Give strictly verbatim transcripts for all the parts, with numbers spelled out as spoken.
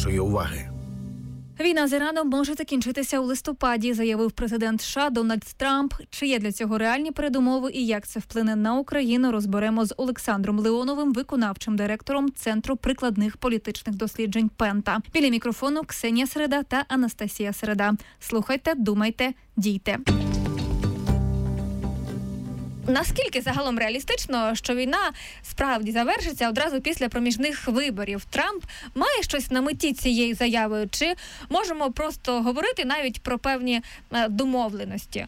вашої уваги. Війна з Іраном може закінчитися у листопаді, заявив президент США Дональд Трамп. Чи є для цього реальні передумови і як це вплине на Україну, розберемо з Олександром Леоновим, виконавчим директором Центру прикладних політичних досліджень Пента. Біля мікрофону Ксенія Середа та Анастасія Середа. Слухайте, думайте, дійте. Наскільки загалом реалістично, що війна справді завершиться одразу після проміжних виборів? Трамп має щось на меті цією заявою? Чи можемо просто говорити навіть про певні домовленості?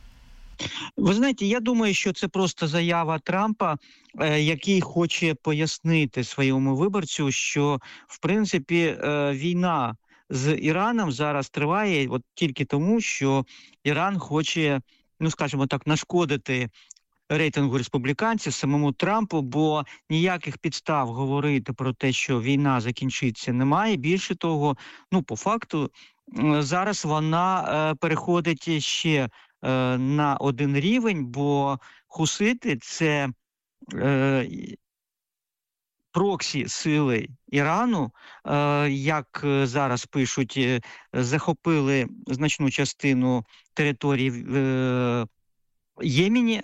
Ви знаєте, я думаю, що це просто заява Трампа, який хоче пояснити своєму виборцю, що, в принципі, війна з Іраном зараз триває от тільки тому, що Іран хоче, ну, скажімо так, нашкодити рейтингу республіканців, самому Трампу, бо ніяких підстав говорити про те, що війна закінчиться, немає. Більше того, ну, по факту, зараз вона е, переходить ще е, на один рівень, бо хусити – це е, проксі сили Ірану, е, як зараз пишуть, е, захопили значну частину території е, Ємені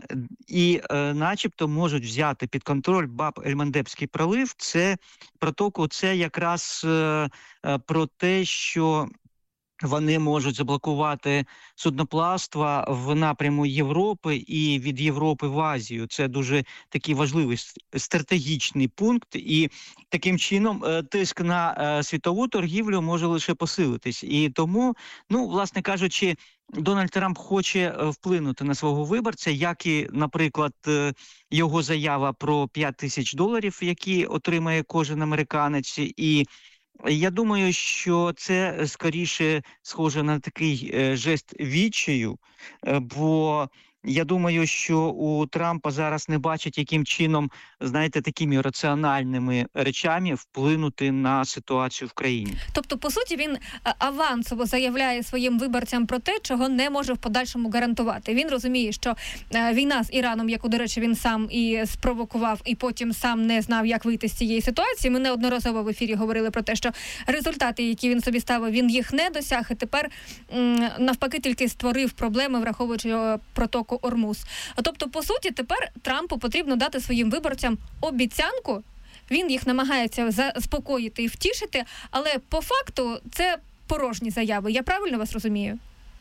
і е, начебто можуть взяти під контроль Баб-ель-Мандебський пролив. Це протоку, це якраз е, е, про те, що вони можуть заблокувати судноплавство в напряму Європи і від Європи в Азію. Це дуже такий важливий стратегічний пункт. І таким чином тиск на світову торгівлю може лише посилитись. І тому, ну, власне кажучи, Дональд Трамп хоче вплинути на свого виборця, як і, наприклад, його заява про п'ять тисяч доларів, які отримає кожен американець. І я думаю, що це скоріше схоже на такий е, жест відчаю, е, бо я думаю, що у Трампа зараз не бачать, яким чином, знаєте, такими раціональними речами вплинути на ситуацію в країні. Тобто, по суті, він авансово заявляє своїм виборцям про те, чого не може в подальшому гарантувати. Він розуміє, що війна з Іраном, яку, до речі, він сам і спровокував, і потім сам не знав, як вийти з цієї ситуації. Ми неодноразово в ефірі говорили про те, що результати, які він собі ставив, він їх не досяг, і тепер навпаки тільки створив проблеми, враховуючи протоку Ормуз. Тобто, по суті, тепер Трампу потрібно дати своїм виборцям обіцянку. Він їх намагається заспокоїти і втішити, але по факту це порожні заяви. Я правильно вас розумію?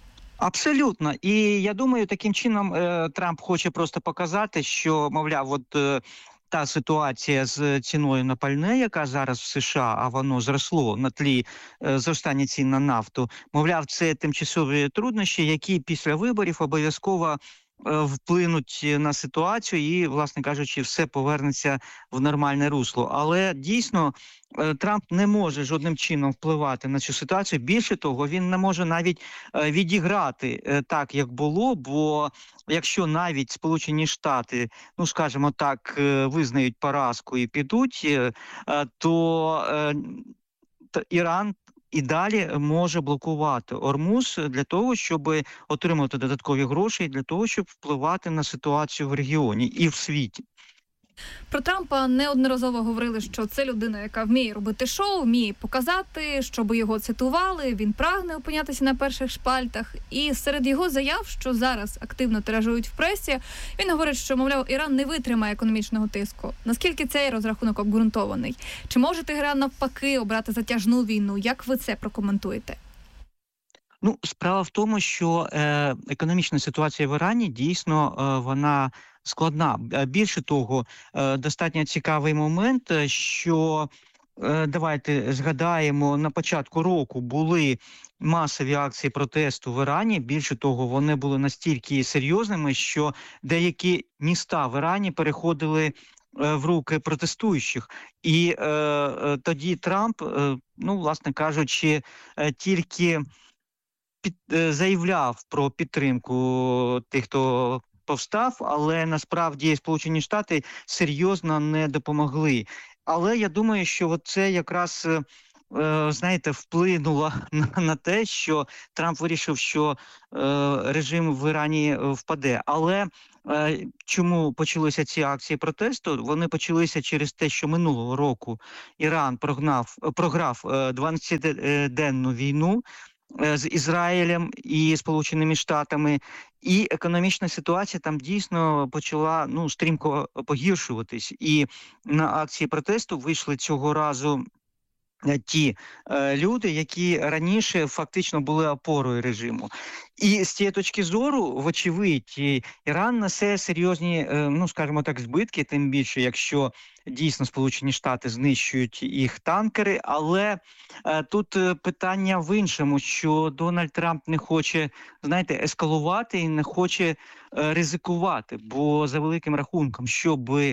Абсолютно. І я думаю, таким чином е, Трамп хоче просто показати, що, мовляв, от е, та ситуація з ціною на пальне, яка зараз в США, а воно зросло на тлі е, зростання цін на нафту, мовляв, це тимчасові труднощі, які після виборів обов'язково вплинуть на ситуацію і, власне кажучи, все повернеться в нормальне русло. Але дійсно Трамп не може жодним чином впливати на цю ситуацію. Більше того, він не може навіть відіграти так, як було, бо якщо навіть Сполучені Штати, ну, скажімо так, визнають поразку і підуть, то Іран і далі може блокувати Ормуз для того, щоб отримати додаткові гроші, для того, щоб впливати на ситуацію в регіоні і в світі. Про Трампа неодноразово говорили, що це людина, яка вміє робити шоу, вміє показати, щоб його цитували, він прагне опинятися на перших шпальтах. І серед його заяв, що зараз активно тиражують в пресі, він говорить, що, мовляв, Іран не витримає економічного тиску. Наскільки цей розрахунок обґрунтований? Чи може Тегеран навпаки обрати затяжну війну? Як ви це прокоментуєте? Ну, справа в тому, що е, економічна ситуація в Ірані дійсно е, вона складна. Більше того, е, достатньо цікавий момент, що е, давайте згадаємо, на початку року були масові акції протесту в Ірані. Більше того, вони були настільки серйозними, що деякі міста в Ірані переходили в руки протестуючих. І е, е, тоді Трамп, е, ну, власне кажучи, е, тільки Під, заявляв про підтримку тих, хто повстав, але насправді Сполучені Штати серйозно не допомогли. Але я думаю, що це якраз е, знаєте, вплинуло на, на те, що Трамп вирішив, що е, режим в Ірані е, впаде. Але е, чому почалися ці акції протесту? Вони почалися через те, що минулого року Іран прогнав, програв е, дванадцятиденну війну е, з Ізраїлем і Сполученими Штатами, і економічна ситуація там дійсно почала ну стрімко погіршуватись. І на акції протесту вийшли цього разу е, ті е, люди, які раніше фактично були опорою режиму. І з цієї точки зору, вочевидь, і Іран несе серйозні, е, ну скажімо так, збитки, тим більше, якщо дійсно Сполучені Штати знищують їх танкери. Але е, тут е, питання в іншому, що Дональд Трамп не хоче, знаєте, ескалувати і не хоче е, ризикувати, бо за великим рахунком, щоб е,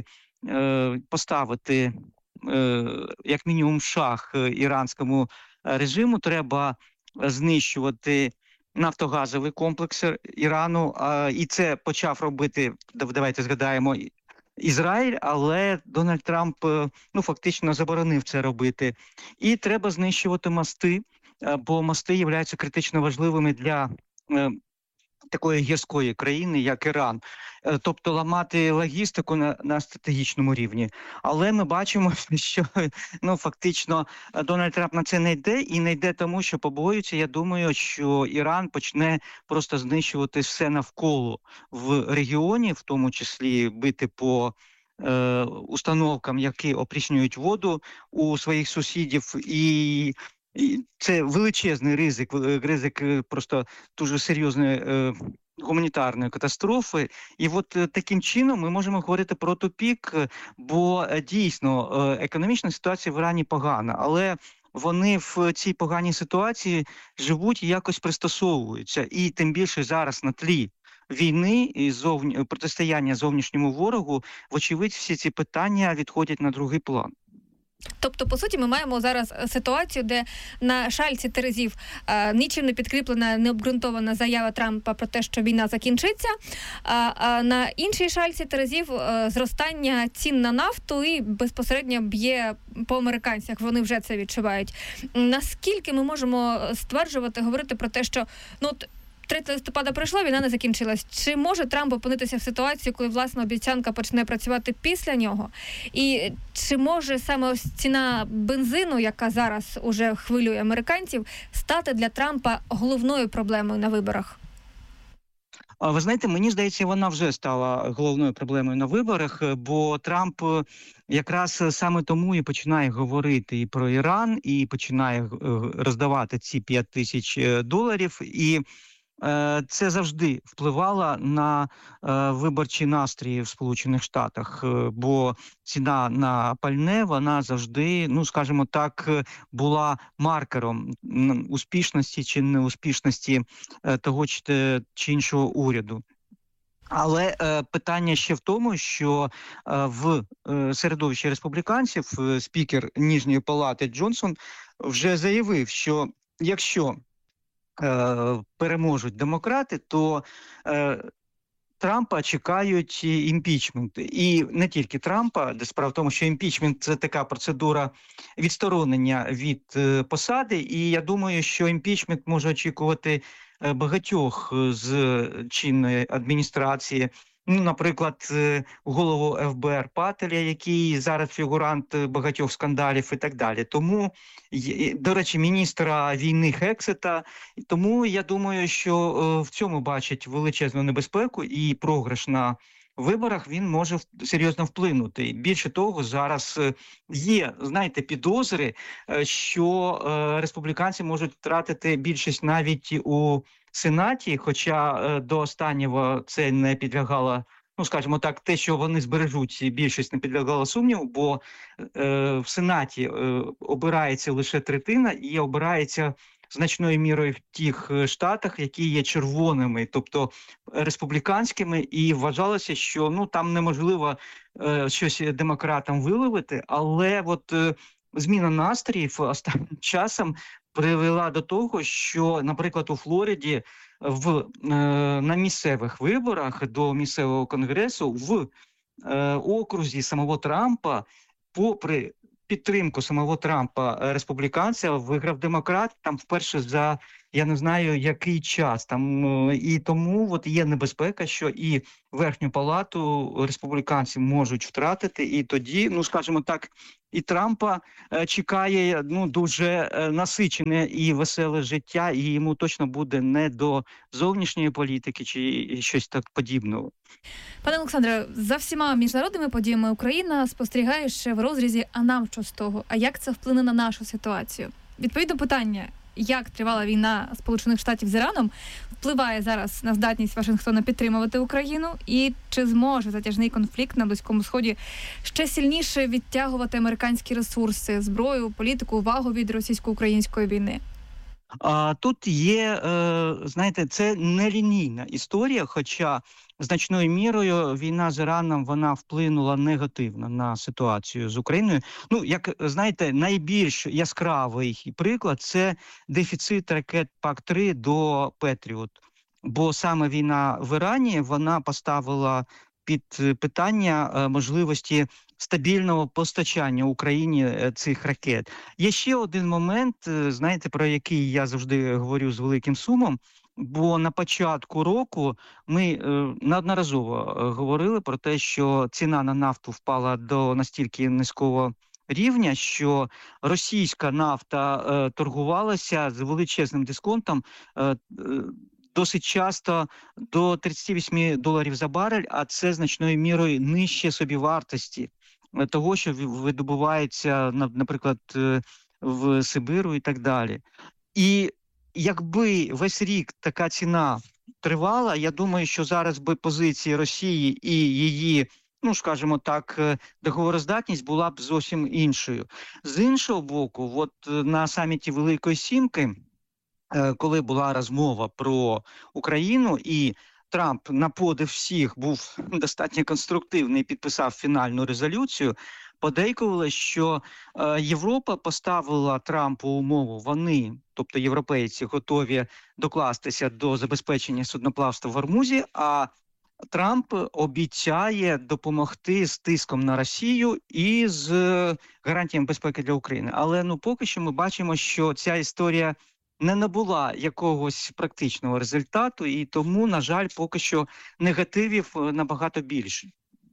поставити е, як мінімум шах е, іранському е, режиму, треба знищувати нафтогазовий комплекс Ірану, а, і це почав робити, дав- давайте згадаємо, І- Ізраїль, але Дональд Трамп е, ну фактично заборонив це робити. І треба знищувати мости, е, бо мости являються критично важливими для е, такої гірської країни, як Іран, Е, тобто ламати логістику на, на стратегічному рівні. Але ми бачимо, що ну фактично е, Дональд Трамп на це не йде, і не йде тому, що побоюється. Я думаю, що Іран почне просто знищувати все навколо в регіоні, в тому числі бити по е, установкам, які опріснюють воду у своїх сусідів, і і це величезний ризик, е, ризик е, просто дуже серйозної е, гуманітарної катастрофи. І от е, таким чином ми можемо говорити про тупік, е, бо е, дійсно е, економічна ситуація в Ірані погана, але вони в цій поганій ситуації живуть і якось пристосовуються. І тим більше зараз на тлі війни і зовні протистояння зовнішньому ворогу, вочевидь, всі ці питання відходять на другий план. Тобто, по суті, ми маємо зараз ситуацію, де на шальці терезів е, нічим не підкріплена, необґрунтована заява Трампа про те, що війна закінчиться, а, а на іншій шальці терезів е, зростання цін на нафту і безпосередньо б'є по американцях, вони вже це відчувають. Наскільки ми можемо стверджувати, говорити про те, що ну третього листопада пройшло, війна не закінчилась. Чи може Трамп опинитися в ситуації, коли власна обіцянка почне працювати після нього? І чи може саме ось ціна бензину, яка зараз уже хвилює американців, стати для Трампа головною проблемою на виборах? А ви знаєте, мені здається, вона вже стала головною проблемою на виборах, е, бо Трамп е, якраз е, саме тому і починає говорити і про Іран, і починає е, роздавати ці п'ять тисяч е, доларів. І Е, це завжди впливало на е, виборчі настрої в Сполучених Штатах, е, бо ціна на пальне, вона завжди, ну скажімо так, е, була маркером м, успішності чи неуспішності е, того чи, те- чи іншого уряду. Але е, питання ще в тому, що е, в е, середовищі республіканців е, спікер Нижньої палати Джонсон вже заявив, що якщо е, переможуть демократи, то е, Трампа чекають і імпічмент. І не тільки Трампа, де справа в тому, що імпічмент – це така процедура відсторонення від е, посади, і я думаю, що імпічмент може очікувати е, багатьох е, з чинної адміністрації. Ну, наприклад, е, голову еф бе ер Пателя, який зараз фігурант е, багатьох скандалів і так далі. Тому, є- до речі, міністра війни Хексета. І тому я думаю, що е, в цьому бачать величезну небезпеку, і програш на виборах він може в- серйозно вплинути. Більше того, зараз е, є, знаєте, підозри, е, що е, республіканці можуть втратити більшість навіть і у Сенаті, хоча е, до останнього це не підлягало. Ну, скажімо так, те, що вони збережуть більшість, не підлягало сумніву, бо е, в Сенаті е, обирається лише третина і обирається значною мірою в тих е, штатах, які є червоними, тобто республіканськими, і вважалося, що ну там неможливо е, щось демократам виловити, але от е, зміна настроїв останнім часом привела до того, що, наприклад, у Флориді в, е, на місцевих виборах до місцевого конгресу в е, окрузі самого Трампа, попри підтримку самого Трампа е, республіканця виграв демократ, там вперше за я не знаю який час. Там е, і тому от є небезпека, що і верхню палату республіканці можуть втратити, і тоді, ну скажімо так, і Трампа е, чекає ну дуже е, насичене і веселе життя, і йому точно буде не до зовнішньої політики чи щось так подібного. Пане Олександре, за всіма міжнародними подіями Україна спостерігає ще в розрізі «а нам що з того?», а як це вплине на нашу ситуацію? Відповідно питання, як тривала війна Сполучених Штатів з Іраном, впливає зараз на здатність Вашингтона підтримувати Україну, і чи зможе затяжний конфлікт на Близькому Сході ще сильніше відтягувати американські ресурси, зброю, політику, увагу від російсько-української війни? А тут є, е, знаєте, це нелінійна історія, хоча значною мірою війна з Іраном, вона вплинула негативно на ситуацію з Україною. Ну, як знаєте, найбільш яскравий приклад – це дефіцит ракет пак три до Петріот. Бо саме війна в Ірані, вона поставила під питання е, можливості стабільного постачання Україні е, цих ракет. Є ще один момент, е, знаєте, про який я завжди говорю з великим сумом, бо на початку року ми е, неодноразово е, говорили про те, що ціна на нафту впала до настільки низького рівня, що російська нафта е, торгувалася з величезним дисконтом е, е, досить часто до тридцять вісім доларів за барель, а це значною мірою нижче собівартості е, того, що в- видобувається, на- наприклад, е, в Сибиру і так далі. І якби весь рік така ціна тривала, я думаю, що зараз би позиції Росії і її, ну скажімо так, е, договороздатність була б зовсім іншою. З іншого боку, от е, на саміті Великої Сімки, е, коли була розмова про Україну, і Трамп на подив всіх був достатньо конструктивний, підписав фінальну резолюцію, подейкували, що е, Європа поставила Трампу умову, вони, тобто європейці, готові докластися до забезпечення судноплавства в Ормузі, а Трамп обіцяє допомогти з тиском на Росію і з е, гарантіями безпеки для України. Але ну поки що ми бачимо, що ця історія не набула якогось практичного результату, і тому, на жаль, поки що негативів е, набагато більше.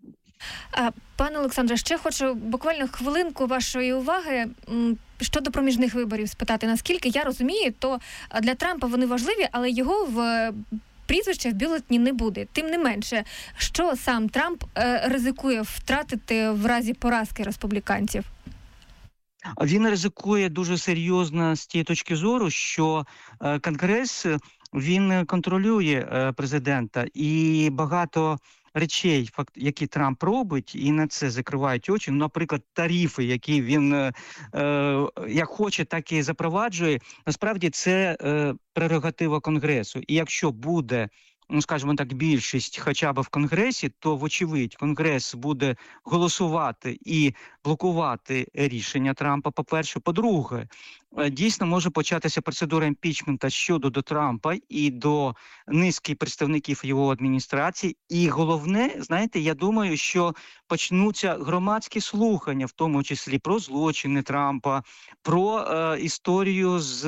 А, пане Олександре, ще хочу буквально хвилинку вашої уваги м, щодо проміжних виборів спитати. Наскільки я розумію, то а, для Трампа вони важливі, але його в е, прізвище в бюлетені не буде. Тим не менше, що сам Трамп е, ризикує втратити в разі поразки республіканців? А Він ризикує дуже серйозно з тієї точки зору, що е, Конгрес е, він е, контролює е, президента, і багато речей, факт, які Трамп робить, і на це закривають очі. Ну, наприклад, тарифи, які він е, е, як хоче, так і запроваджує. Насправді це е, прерогатива Конгресу. І якщо буде, ну скажімо так, більшість хоча б в Конгресі, то вочевидь Конгрес буде голосувати і блокувати рішення Трампа, по-перше. По-друге, е, дійсно може початися процедура імпічмента щодо до Трампа і до низки представників його адміністрації. І головне, знаєте, я думаю, що почнуться громадські слухання, в тому числі про злочини Трампа, про е, історію з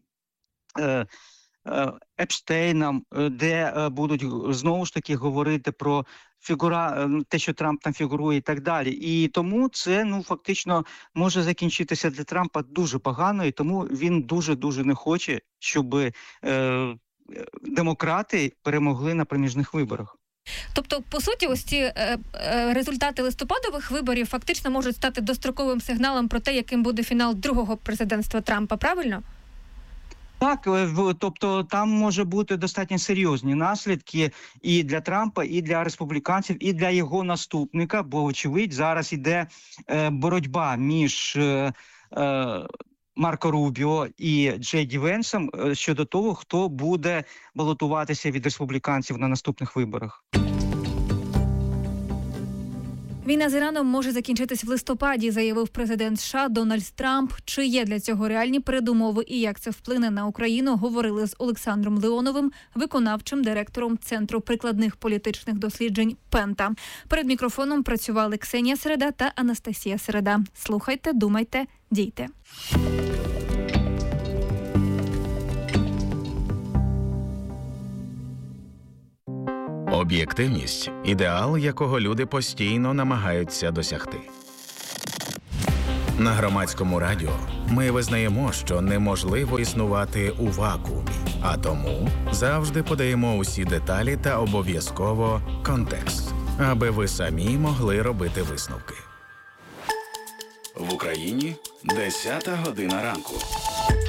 е, е, Епштейном, е, де е, будуть г- знову ж таки говорити про фігура, е, те, що Трамп там фігурує і так далі. І тому це, ну, фактично може закінчитися для Трампа дуже погано, і тому він дуже-дуже не хоче, щоб е, е, демократи перемогли на проміжних виборах. Тобто, по суті, ось ці е, е, результати листопадових виборів фактично можуть стати достроковим сигналом про те, яким буде фінал другого президентства Трампа, правильно? Так, е, в- тобто там може бути достатньо серйозні наслідки і для Трампа, і для республіканців, і для його наступника, бо, очевидь, зараз іде е, боротьба між е, е, Марко Рубіо і Джей Ді Венсом е, щодо того, хто буде балотуватися від республіканців на наступних виборах. Війна з Іраном може закінчитись в листопаді, заявив президент США Дональд Трамп. Чи є для цього реальні передумови і як це вплине на Україну, говорили з Олександром Леоновим, виконавчим директором Центру прикладних політичних досліджень «Пента». Перед мікрофоном працювали Ксенія Середа та Анастасія Середа. Слухайте, думайте, дійте. Об'єктивність – ідеал, якого люди постійно намагаються досягти. На Громадському радіо ми визнаємо, що неможливо існувати у вакуумі, а тому завжди подаємо усі деталі та обов'язково контекст, аби ви самі могли робити висновки. В Україні десята година ранку.